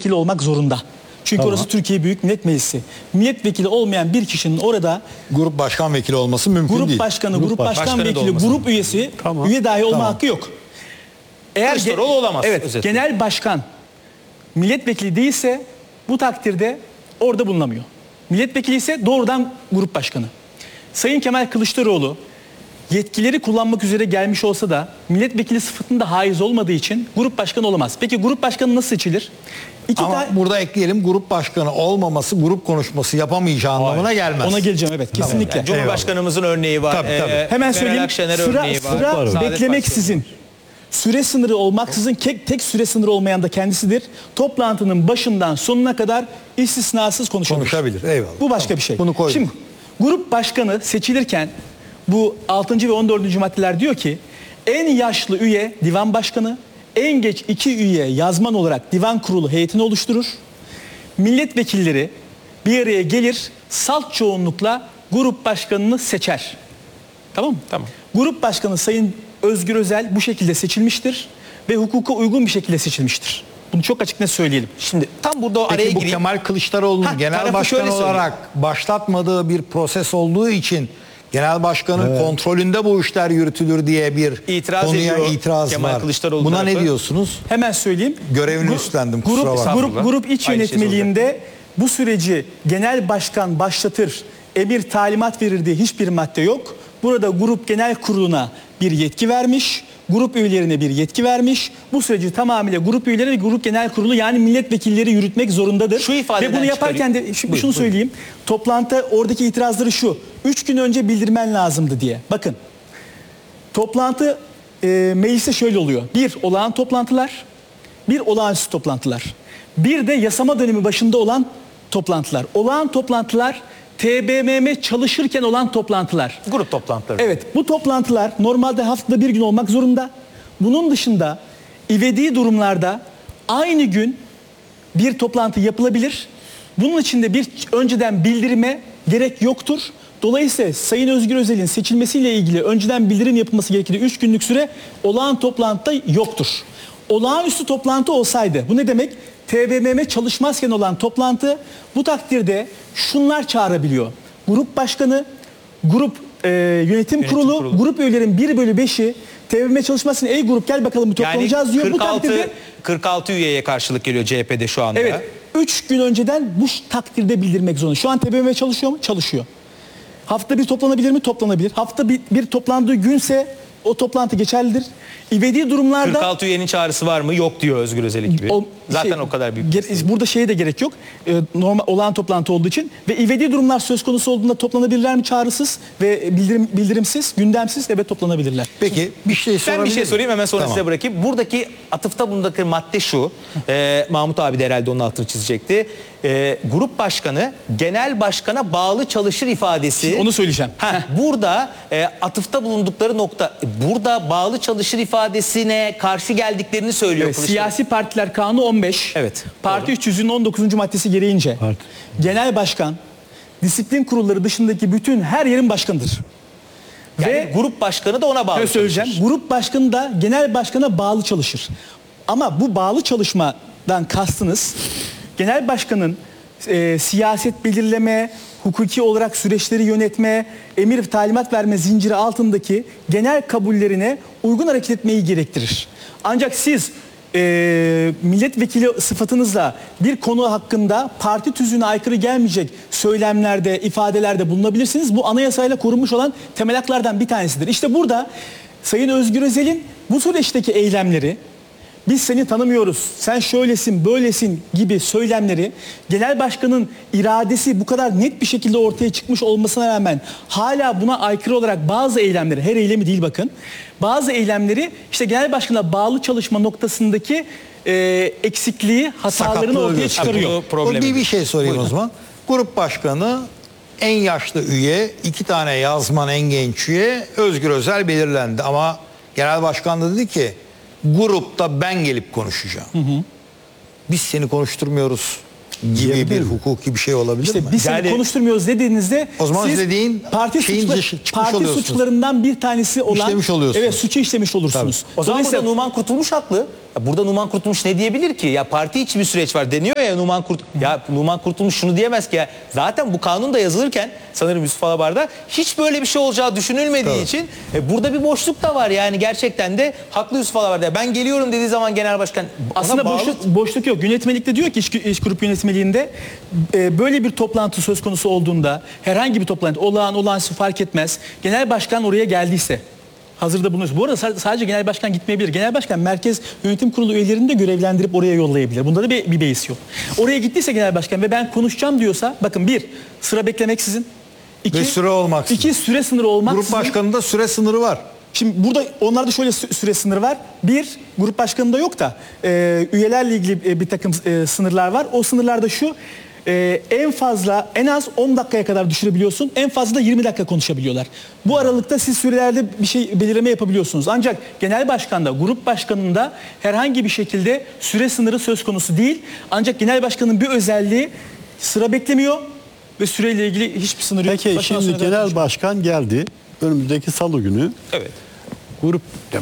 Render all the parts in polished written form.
milletvekili olmak zorunda. Çünkü Tamam. orası Türkiye Büyük Millet Meclisi. Milletvekili olmayan bir kişinin orada Grup başkan vekili olması mümkün grup değil. başkanı, grup başkan başkanı da vekili, olması. grup üyesi, Tamam. üye dahi olma Tamam. hakkı yok. Eğer Kılıçdaroğlu olamaz, Evet, özetle. genel başkan milletvekili değilse bu takdirde orada bulunamıyor. Milletvekili ise doğrudan grup başkanı. Sayın Kemal Kılıçdaroğlu yetkileri kullanmak üzere gelmiş olsa da milletvekili sıfatında haiz olmadığı için grup başkanı olamaz. Peki grup başkanı nasıl seçilir? Ama burada ekleyelim, grup başkanı olmaması grup konuşması yapamayacağı anlamına gelmez. Ona geleceğim, evet, kesinlikle. Yani Cumhurbaşkanımızın örneği var. Tabii, tabii. Hemen Meral söyleyeyim, Akşener sıra örneği var. Saadet beklemeksizin, süre sınırı olmaksızın tek süre sınırı olmayan da kendisidir. Toplantının başından sonuna kadar istisnasız konuşabilir. Konuşabilir, eyvallah. Bu başka bir şey. Bunu koyduk. Şimdi grup başkanı seçilirken bu 6. ve 14. maddeler diyor ki en yaşlı üye divan başkanı, en geç 2 üye yazman olarak divan kurulu heyetini oluşturur. Milletvekilleri bir araya gelir, salt çoğunlukla grup başkanını seçer. Tamam mı? Tamam. Grup başkanı Sayın Özgür Özel bu şekilde seçilmiştir ve hukuka uygun bir şekilde seçilmiştir. Bunu çok açık net söyleyelim. Şimdi tam burada o araya Peki bu gireyim. Kemal Kılıçdaroğlu'nun genel tarafı başkan şöyle söyleyeyim. olarak başlatmadığı bir proses olduğu için genel başkanın kontrolünde bu işler yürütülür diye bir İtiraz konuya ediyor itiraz Kemal var. Kılıçdaroğlu Buna tarafı. ne diyorsunuz? Hemen söyleyeyim. Görevini üstlendim, kusura bakma. Grup iç Aynı şey yönetmeliğinde bu süreci genel başkan başlatır, emir talimat verir diye hiçbir madde yok. Burada grup genel kuruluna bir yetki vermiş, grup üyelerine bir yetki vermiş. Bu süreci tamamıyla grup üyeleri ve grup genel kurulu yani milletvekilleri yürütmek zorundadır. Şu ifadeden ve bunu yaparken de şunu söyleyeyim. Toplantı oradaki itirazları şu. 3 gün önce bildirmen lazımdı diye. Bakın. Toplantı mecliste şöyle oluyor. Bir olağan toplantılar, bir olağanüstü toplantılar. Bir de yasama dönemi başında olan toplantılar. Olağan toplantılar TBMM çalışırken olan toplantılar. Grup toplantıları. Evet, bu toplantılar normalde haftada bir gün olmak zorunda. Bunun dışında ivedi durumlarda aynı gün bir toplantı yapılabilir. Bunun için de bir önceden bildirime gerek yoktur. Dolayısıyla Sayın Özgür Özel'in seçilmesiyle ilgili önceden bildirim yapılması gerektiği 3 günlük süre olağan toplantıda yoktur. Olağanüstü toplantı olsaydı bu ne demek? TBMM çalışmazken olan toplantı bu takdirde şunlar çağırabiliyor. Grup başkanı, grup yönetim kurulu, grup üyelerin 1/5'i TBMM çalışmazken ey grup gel bakalım bir toplanacağız diyor. Bu takdirde 46 üyeye karşılık geliyor CHP'de şu anda. evet 3 gün önceden bu takdirde bildirmek zorunda. Şu an TBMM çalışıyor mu? Çalışıyor. Hafta bir toplanabilir mi? Toplanabilir. Hafta bir toplandığı günse o toplantı geçerlidir. İvedi durumlarda 46 üyenin çağrısı var mı? Yok diyor Özgür Özel gibi. Zaten o kadar büyük. Burada şeye de gerek yok. Normal olağan toplantı olduğu için ve ivedi durumlar söz konusu olduğunda toplanabilirler mi çağrısız ve bildirimsiz, gündemsiz evet toplanabilirler. Peki bir şey sorabilir Ben bir şey miyim? sorayım hemen sonra Tamam. size bırakayım. Buradaki atıfta bulundaki madde şu. Mahmut abi de herhalde onun altını çizecekti. Grup başkanı genel başkana bağlı çalışır ifadesi. Onu söyleyeceğim. Burada atıfta bulundukları nokta burada bağlı çalışır ifadesine karşı geldiklerini söylüyor. Evet, siyasi partiler kanunu 15. Evet, Parti 300'ün 19. maddesi gereğince genel başkan disiplin kurulları dışındaki bütün her yerin başkanıdır. Yani Ve grup başkanı da ona bağlı ne söyleyeceğim? çalışır. Grup başkanı da genel başkana bağlı çalışır. Ama bu bağlı çalışmadan kastınız genel başkanın siyaset belirleme, hukuki olarak süreçleri yönetme, emir talimat verme zinciri altındaki genel kabullerine uygun hareket etmeyi gerektirir. Ancak siz milletvekili sıfatınızla bir konu hakkında parti tüzüğüne aykırı gelmeyecek söylemlerde, ifadelerde bulunabilirsiniz. Bu anayasayla korunmuş olan temel haklardan bir tanesidir. İşte burada Sayın Özgür Özel'in bu süreçteki eylemleri, biz seni tanımıyoruz, sen şöylesin, böylesin gibi söylemleri genel başkanın iradesi bu kadar net bir şekilde ortaya çıkmış olmasına rağmen hala buna aykırı olarak bazı eylemleri, her eylemi değil bakın, bazı eylemleri işte genel başkana bağlı çalışma noktasındaki eksikliği, hatalarını Sakatlığı ortaya gösteriyor. çıkarıyor. Bir şey sorayım o zaman. Grup başkanı en yaşlı üye, 2 tane yazman en genç üye Özgür Özel belirlendi ama genel başkan da dedi ki grupta ben gelip konuşacağım. Biz seni konuşturmuyoruz gibi bir hukuki bir şey olabilir İşte mi? biz seni konuşturmuyoruz dediğinizde o zaman siz dediğin parti, şeyin çıkmış parti oluyorsunuz. suçlarından bir tanesi olan İşlemiş oluyorsunuz. evet suçu işlemiş olursunuz. O zaman burada Dolayısıyla Numan Kurtulmuş haklı. Burada Numan Kurtulmuş ne diyebilir ki? Ya parti içi bir süreç var deniyor ya Numan Kurtulmuş şunu diyemez ki ya. Zaten bu kanun da yazılırken sanırım Yusuf Alabar'da hiç böyle bir şey olacağı düşünülmediği için burada bir boşluk da var. Yani gerçekten de haklı Yusuf Alabar'da. Ben geliyorum dediği zaman genel başkan aslında boşluk yok. Yönetmelikte diyor ki iş grup yönetmeliğinde böyle bir toplantı söz konusu olduğunda herhangi bir toplantı olağanüstü fark etmez. Genel başkan oraya geldiyse hazırda bulunuyoruz. Bu arada sadece genel başkan gitmeyebilir. Genel başkan merkez yönetim kurulu üyelerini de görevlendirip oraya yollayabilir. Bunda da bir beis yok. Oraya gittiyse genel başkan ve ben konuşacağım diyorsa bakın bir sıra beklemeksizin. Ve süre olmaksızın. İki süre sınırı olmaksızın. Grup başkanında süre sınırı var. Şimdi burada onlarda şöyle süre sınırı var. Bir, grup başkanında yok da üyelerle ilgili bir takım sınırlar var. O sınırlarda şu, en az 10 dakikaya kadar düşürebiliyorsun. En fazla da 20 dakika konuşabiliyorlar. Bu aralıkta siz sürelerde bir şey belirleme yapabiliyorsunuz. Ancak genel başkanda, grup başkanında herhangi bir şekilde süre sınırı söz konusu değil. Ancak genel başkanın bir özelliği sıra beklemiyor ve süreyle ilgili hiçbir sınır yok. Peki şimdi genel başkan geldi. Önümüzdeki salı günü. Evet. Grup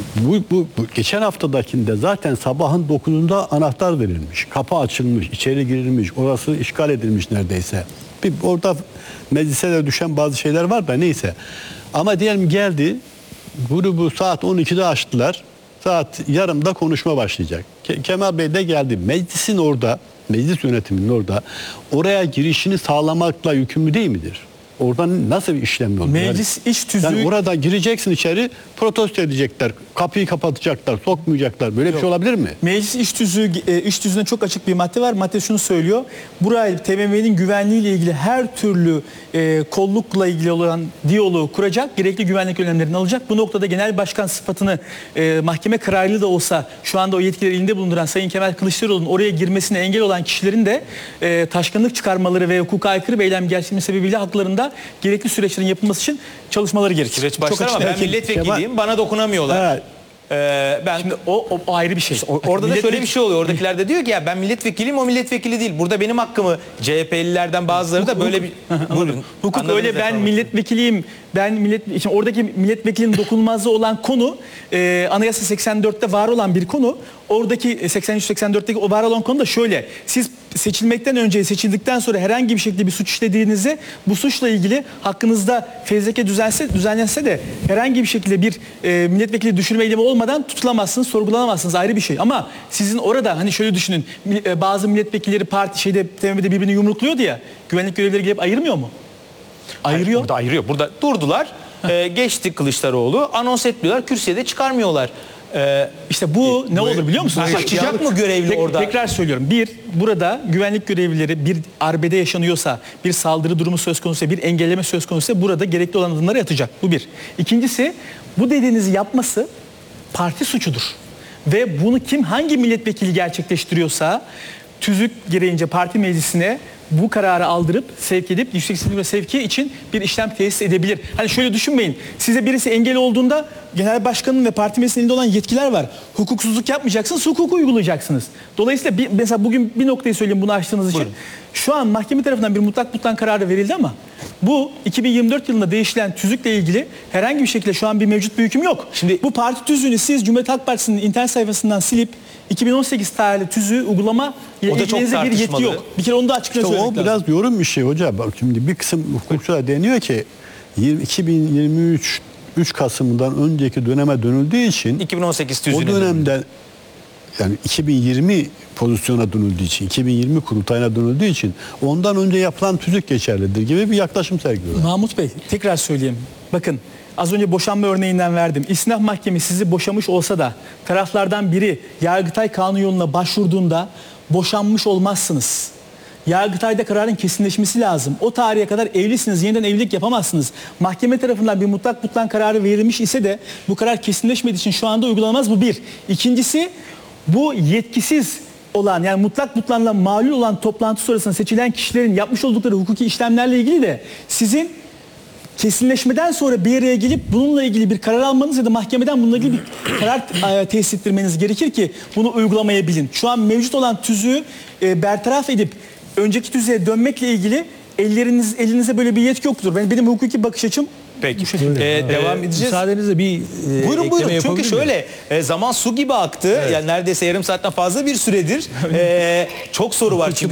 bu geçen haftadakinde zaten sabahın 9'unda anahtar verilmiş. Kapı açılmış, içeri girilmiş, orası işgal edilmiş neredeyse. Orada meclise de düşen bazı şeyler var da neyse. Ama diyelim geldi, grubu saat 12'de açtılar. Saat yarımda konuşma başlayacak. Kemal Bey de geldi. Meclisin orada, meclis yönetiminin oraya girişini sağlamakla yükümlü değil midir? Oradan nasıl bir işlem yolu? Meclis iş tüzüğü... Yani orada gireceksin içeri, protesto edecekler, kapıyı kapatacaklar, sokmayacaklar. Böyle bir şey olabilir mi? Meclis iş tüzüğünde çok açık bir madde var. Madde şunu söylüyor. Burayı TBMM'nin güvenliğiyle ilgili her türlü kollukla ilgili olan diyaloğu kuracak, gerekli güvenlik önlemlerini alacak. Bu noktada genel başkan sıfatını mahkeme kararıyla da olsa şu anda o yetkileri elinde bulunduran Sayın Kemal Kılıçdaroğlu'nun oraya girmesine engel olan kişilerin de taşkınlık çıkarmaları ve hukuka aykırı bir eylem gerçekleşmesi sebebiyle haklarında gerekli süreçlerin yapılması için çalışmaları gerekir. Süreç başlar ama ben milletvekiliyim, bana dokunamıyorlar. Evet. Ben şimdi o ayrı bir şey. Orada da şöyle bir şey oluyor. Oradakiler de diyor ki ya ben milletvekiliyim, o milletvekili değil. Burada benim hakkımı CHP'lilerden bazıları da böyle bir... Buyurun. Hukuk öyle ben milletvekiliyim. Şimdi oradaki milletvekilinin dokunulmazlığı olan konu Anayasa 84'te var olan bir konu. Oradaki 83-84'teki o var olan konu da şöyle. Siz seçilmekten önce, seçildikten sonra herhangi bir şekilde bir suç işlediğinizde bu suçla ilgili hakkınızda fezleke düzenlense de herhangi bir şekilde bir milletvekili düşürme eylemi olmadan tutulamazsınız, sorgulanamazsınız, ayrı bir şey. Ama sizin orada hani şöyle düşünün, bazı milletvekilleri TMM'de birbirini yumrukluyordu ya, güvenlik görevlileri gelip ayırmıyor mu? Ayırıyor. Burada ayırıyor. Burada durdular. Geçti Kılıçdaroğlu. Anons etmiyorlar. Kürsüye de çıkarmıyorlar. İşte bu ne olur biliyor musunuz? Açacak mı görevli orada? Tekrar söylüyorum. Bir, burada güvenlik görevlileri bir arbede yaşanıyorsa, bir saldırı durumu söz konusuysa, bir engelleme söz konusuysa burada gerekli olan adımları atacak. Bu bir. İkincisi, bu dediğinizi yapması parti suçudur. Ve bunu hangi milletvekili gerçekleştiriyorsa tüzük gereğince parti meclisine bu kararı aldırıp sevk edip yüksek sınıf sevki için bir işlem tesis edebilir. Hani şöyle düşünmeyin. Size birisi engel olduğunda genel başkanın ve parti meclisinde olan yetkiler var. Hukuksuzluk yapmayacaksınız, hukuku uygulayacaksınız. Dolayısıyla mesela bugün bir noktayı söyleyeyim bunu açtığınız için. Buyurun. Şu an mahkeme tarafından bir mutlak butlan kararı verildi ama bu 2024 yılında değişilen tüzükle ilgili herhangi bir şekilde şu an bir mevcut bir hüküm yok. Şimdi bu parti tüzüğünü siz Cumhuriyet Halk Partisi'nin internet sayfasından silip 2018 tarihli tüzüğü uygulama ilginize bir yetki yok. Bir kere onu da açıkça söylemek lazım. O biraz yorum bir şey hoca. Bak şimdi bir kısım hukukçular deniyor ki 2023 3 Kasım'dan önceki döneme dönüldüğü için 2018 tüzüğüne o dönemde yani 2020 pozisyona dönüldüğü için, 2020 kurultayına dönüldüğü için ondan önce yapılan tüzük geçerlidir gibi bir yaklaşım sergiliyorlar. Mahmut Bey tekrar söyleyeyim. Bakın az önce boşanma örneğinden verdim. İstinaf Mahkemesi sizi boşamış olsa da taraflardan biri Yargıtay Kanunu yoluna başvurduğunda boşanmış olmazsınız. Yargıtay'da kararın kesinleşmesi lazım. O tarihe kadar evlisiniz, yeniden evlilik yapamazsınız. Mahkeme tarafından bir mutlak butlan kararı verilmiş ise de bu karar kesinleşmediği için şu anda uygulanamaz, bu bir. İkincisi, bu yetkisiz olan yani mutlak butlanla malul olan toplantı sonrasında seçilen kişilerin yapmış oldukları hukuki işlemlerle ilgili de sizin kesinleşmeden sonra bir araya gelip bununla ilgili bir karar almanız ya da mahkemeden bununla ilgili bir karar tesis ettirmeniz gerekir ki bunu uygulamayabilin. Şu an mevcut olan tüzüğü bertaraf edip önceki tüzüğe dönmekle ilgili elinize böyle bir yetki yoktur. Benim hukuki bakış açım Peki. şekilde. Devam edeceğiz. Müsaadenizle bir Buyurun ekleme çünkü yapabilir miyim? şöyle zaman su gibi aktı. Yani neredeyse yarım saatten fazla bir süredir çok soru var.